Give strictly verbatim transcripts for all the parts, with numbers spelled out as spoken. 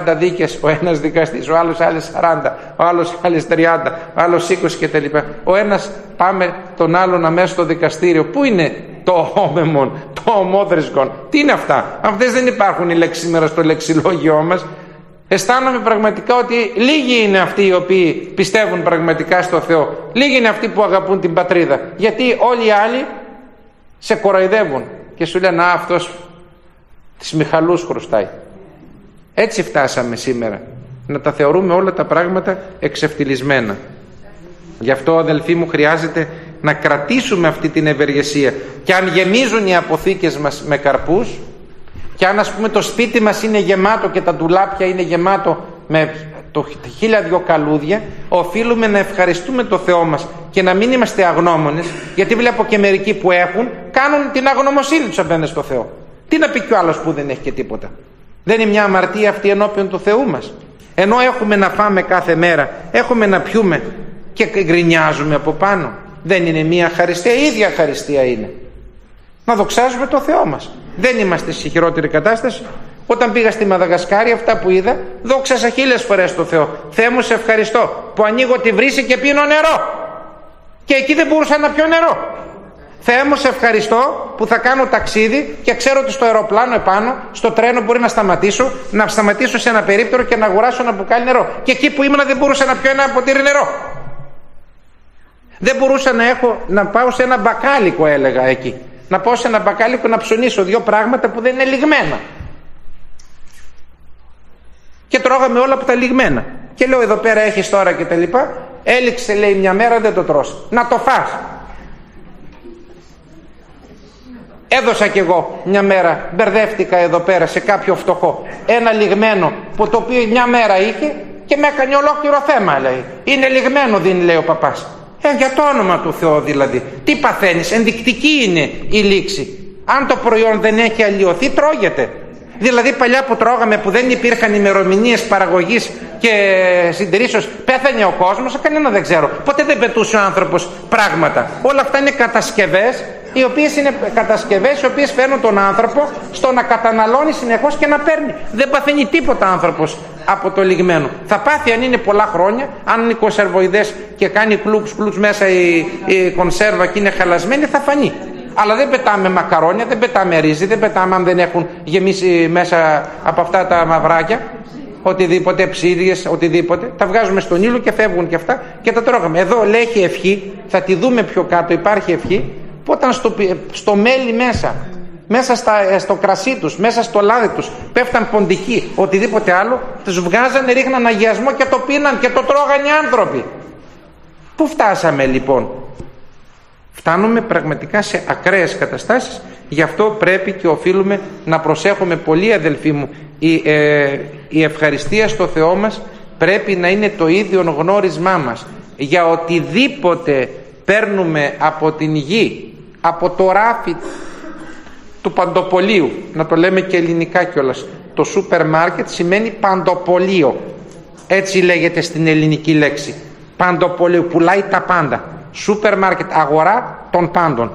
δίκες, ο ένας δικαστής, ο άλλος άλλες σαράντα, ο άλλος άλλες τριάντα, ο άλλος είκοσι κτλ. Ο ένας πάμε τον άλλον αμέσως στο δικαστήριο. Πού είναι το όμεμον, το ομόδρισκον, τι είναι αυτά? Αυτές δεν υπάρχουν οι λέξεις σήμερα στο λεξιλόγιό μας. Αισθάνομαι πραγματικά ότι λίγοι είναι αυτοί οι οποίοι πιστεύουν πραγματικά στο Θεό. Λίγοι είναι αυτοί που αγαπούν την πατρίδα. Γιατί όλοι οι άλλοι σε κοροϊδεύουν και σου λένε «Α, αυτός τις Μιχαλούς χρωστάει». Έτσι φτάσαμε σήμερα, να τα θεωρούμε όλα τα πράγματα εξευτυλισμένα. Γι' αυτό, αδελφοί μου, χρειάζεται να κρατήσουμε αυτή την ευεργεσία. Και αν γεμίζουν οι αποθήκες μας με καρπούς, και αν ας πούμε το σπίτι μας είναι γεμάτο και τα ντουλάπια είναι γεμάτο με το χίλια δυο καλούδια, οφείλουμε να ευχαριστούμε το Θεό μας και να μην είμαστε αγνώμονες, γιατί βλέπω και μερικοί που έχουν, κάνουν την αγνωμοσύνη τους απέναντι στο Θεό. Τι να πει κι ο άλλος που δεν έχει και τίποτα? Δεν είναι μια αμαρτία αυτή ενώπιον του Θεού μας? Ενώ έχουμε να φάμε κάθε μέρα, έχουμε να πιούμε και γκρινιάζουμε από πάνω. Δεν είναι μια χαριστία? Η ίδια χαριστία είναι. Να δοξάζουμε το Θεό μας. Δεν είμαστε σε χειρότερη κατάσταση. Όταν πήγα στη Μαδαγασκάρη, αυτά που είδα, δόξασα χίλιες φορές το Θεό. Θεέ μου, σε ευχαριστώ που ανοίγω τη βρύση και πίνω νερό. Και εκεί δεν μπορούσα να πιω νερό. Θεέ μου, σε ευχαριστώ που θα κάνω ταξίδι και ξέρω ότι στο αεροπλάνο επάνω, στο τρένο μπορεί να σταματήσω, να σταματήσω σε ένα περίπτερο και να αγοράσω ένα μπουκάλι νερό. Και εκεί που ήμουν δεν μπορούσα να πιω ένα ποτήρι νερό. Δεν μπορούσα να, έχω, να πάω σε ένα μπακάλικο, έλεγα εκεί. Να πάω σε ένα μπακάλικο να ψωνίσω δύο πράγματα που δεν είναι λιγμένα. Και τρώγαμε όλα από τα λιγμένα. Και λέω, εδώ πέρα έχεις τώρα και τα λοιπά. Έληξε, λέει, μια μέρα, δεν το τρως. Να το φας. Έδωσα κι εγώ μια μέρα, μπερδεύτηκα εδώ πέρα σε κάποιο φτωχό ένα λιγμένο που το οποίο μια μέρα είχε και με έκανε ολόκληρο θέμα, λέει. Είναι λιγμένο, δίνει, λέει ο παπάς. Ε, για το όνομα του Θεού δηλαδή. Τι παθαίνεις? Ενδεικτική είναι η λήξη. Αν το προϊόν δεν έχει αλλοιωθεί, τρώγεται. Δηλαδή παλιά που τρώγαμε, που δεν υπήρχαν ημερομηνίες παραγωγής και συντηρήσεως, πέθανε ο κόσμος, κανένα δεν ξέρω. Ποτέ δεν πετούσε ο άνθρωπος πράγματα. Όλα αυτά είναι κατασκευές, οι οποίες είναι κατασκευές οι οποίες φέρνουν τον άνθρωπο στο να καταναλώνει συνεχώς και να παίρνει. Δεν παθαίνει τίποτα άνθρωπος από το λιγμένο. Θα πάθει αν είναι πολλά χρόνια, αν είναι κονσερβοειδές και κάνει κλουκς κλουκς μέσα η, η κονσέρβα και είναι χαλασμένη, θα φανεί. Αλλά δεν πετάμε μακαρόνια, δεν πετάμε ρύζι, δεν πετάμε αν δεν έχουν γεμίσει μέσα από αυτά τα μαυράκια, οτιδήποτε, ψίδιες, οτιδήποτε. Τα βγάζουμε στον ήλιο και φεύγουν και αυτά και τα τρώγαμε. Εδώ λέει έχει ευχή, θα τη δούμε πιο κάτω, υπάρχει ευχή, που όταν στο, στο μέλι μέσα, μέσα στα, στο κρασί τους, μέσα στο λάδι τους, πέφταν ποντικοί, οτιδήποτε άλλο, τους βγάζανε, ρίχναν αγιασμό και το πίναν και το τρώγανε οι άνθρωποι. Πού φτάσαμε λοιπόν? Φτάνουμε πραγματικά σε ακραίες καταστάσεις. Γι' αυτό πρέπει και οφείλουμε να προσέχουμε πολύ, αδελφοί μου. Η, ε, η ευχαριστία στο Θεό μας πρέπει να είναι το ίδιο γνώρισμά μας. Για οτιδήποτε παίρνουμε από την γη, από το ράφι του παντοπολίου, να το λέμε και ελληνικά κιόλας, το σούπερ μάρκετ σημαίνει παντοπολείο, έτσι λέγεται στην ελληνική λέξη. Παντοπολείο, πουλάει τα πάντα. Σούπερ μάρκετ, αγορά των πάντων.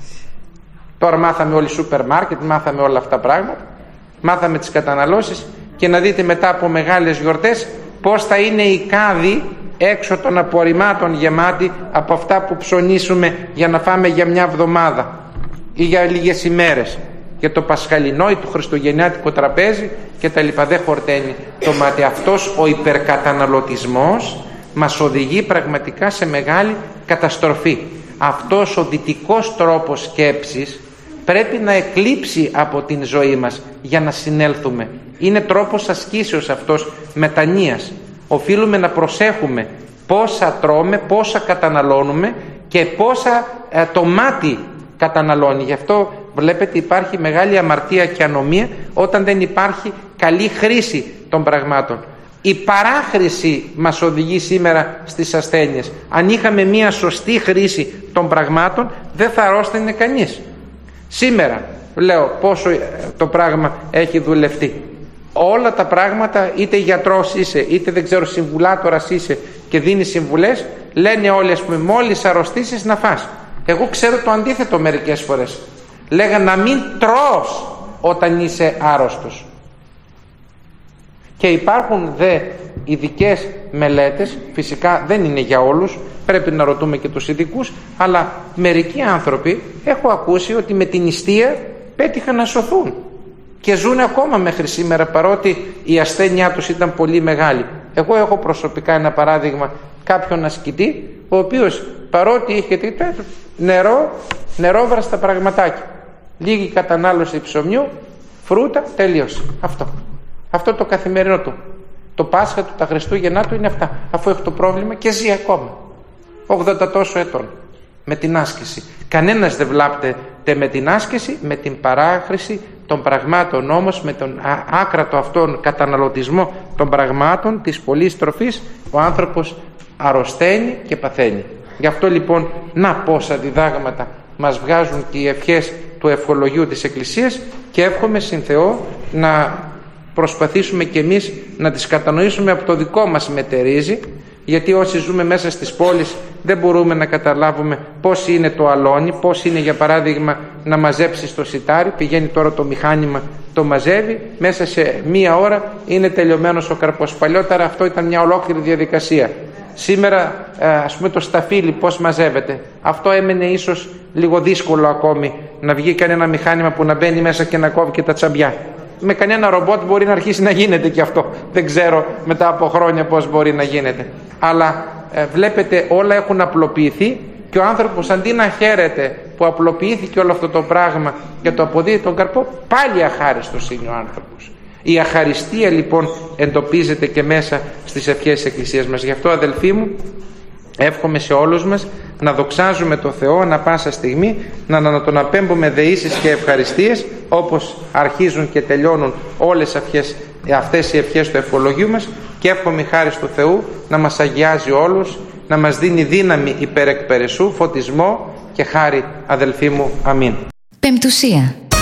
Τώρα μάθαμε όλοι σούπερ μάρκετ, μάθαμε όλα αυτά τα πράγματα, μάθαμε τις καταναλώσεις, και να δείτε μετά από μεγάλες γιορτές πως θα είναι η κάδη έξω των απορριμμάτων γεμάτη από αυτά που ψωνίσουμε για να φάμε για μια εβδομάδα ή για λίγες ημέρες, για το πασχαλινό ή το χριστουγεννιάτικο τραπέζι και τα λοιπά. Δεν χορταίνει το μάτι. Αυτός ο υπερκαταναλωτισμός μας οδηγεί πραγματικά σε μεγάλη καταστροφή. Αυτός ο δυτικός τρόπος σκέψης πρέπει να εκλείψει από την ζωή μας για να συνέλθουμε. Είναι τρόπος ασκήσεως αυτός, μετανοίας. Οφείλουμε να προσέχουμε πόσα τρώμε, πόσα καταναλώνουμε και πόσα ε, το μάτι καταναλώνει. Γι' αυτό βλέπετε υπάρχει μεγάλη αμαρτία και ανομία όταν δεν υπάρχει καλή χρήση των πραγμάτων. Η παράχρηση μας οδηγεί σήμερα στις ασθένειες. Αν είχαμε μία σωστή χρήση των πραγμάτων, δεν θα αρρώστηνε κανείς. Σήμερα λέω πόσο το πράγμα έχει δουλευτεί. Όλα τα πράγματα, είτε γιατρός είσαι, είτε δεν ξέρω συμβουλάτορας είσαι και δίνεις συμβουλές, λένε όλοι, ας πούμε, μόλις αρρωστήσεις να φας. Εγώ ξέρω το αντίθετο μερικές φορές. Λέγανε να μην τρως όταν είσαι άρρωστος. Και υπάρχουν δε ειδικές μελέτες, φυσικά δεν είναι για όλους, πρέπει να ρωτούμε και τους ειδικούς, αλλά μερικοί άνθρωποι έχω ακούσει ότι με την νηστεία πέτυχαν να σωθούν και ζουν ακόμα μέχρι σήμερα, παρότι η ασθένειά τους ήταν πολύ μεγάλη. Εγώ έχω προσωπικά ένα παράδειγμα κάποιον ασκητή, ο οποίος παρότι είχε νερό, νερόβραστα πραγματάκια, λίγη κατανάλωση ψωμιού, φρούτα, τελείωσε. Αυτό. Αυτό το καθημερινό του. Το Πάσχα του, τα Χριστούγεννά του είναι αυτά. Αφού έχει το πρόβλημα και ζει ακόμα. ογδόντα τόσο ετών. Με την άσκηση. Κανένας δεν βλάπτεται με την άσκηση, με την παράχρηση των πραγμάτων όμως, με τον άκρατο αυτόν καταναλωτισμό των πραγμάτων, της πολλής τροφής, ο άνθρωπος αρρωσταίνει και παθαίνει. Γι' αυτό λοιπόν, να πόσα διδάγματα μας βγάζουν και οι ευχές του ευχολογίου της Εκκλησίας, και εύχομαι συν Θεό να προσπαθήσουμε κι εμείς να τις κατανοήσουμε από το δικό μας μετερίζει, γιατί όσοι ζούμε μέσα στις πόλεις δεν μπορούμε να καταλάβουμε πώς είναι το αλόνι, πώς είναι για παράδειγμα να μαζέψεις το σιτάρι, πηγαίνει τώρα το μηχάνημα, το μαζεύει, μέσα σε μία ώρα είναι τελειωμένος ο καρπός. Παλιότερα αυτό ήταν μια ολόκληρη διαδικασία. Σήμερα ας πούμε το σταφύλι πώς μαζεύεται, αυτό έμενε ίσως λίγο δύσκολο ακόμη, να βγει κανένα μηχάνημα που να μπαίνει μέσα και να κόβει και τα τσαμπιά. Με κανένα ρομπότ μπορεί να αρχίσει να γίνεται και αυτό. Δεν ξέρω μετά από χρόνια πώς μπορεί να γίνεται. Αλλά ε, βλέπετε όλα έχουν απλοποιηθεί και ο άνθρωπος αντί να χαίρεται που απλοποιήθηκε όλο αυτό το πράγμα και το αποδίδει τον καρπό, πάλι αχάριστος είναι ο άνθρωπος. Η αχαριστία λοιπόν εντοπίζεται και μέσα στις ευχές της Εκκλησίας μας. Γι' αυτό αδελφοί μου, εύχομαι σε όλους μας να δοξάζουμε το Θεό ανα πάσα στιγμή, να τον απέμπουμε δεήσεις και ευχαριστίες, όπως αρχίζουν και τελειώνουν όλες αυτές, αυτές οι ευχές του ευχολογίου μας, και εύχομαι χάρη του Θεού να μας αγιάζει όλους, να μας δίνει δύναμη υπερεκπερισσού, φωτισμό και χάρη, αδελφοί μου. Αμήν. Πεμπτουσία.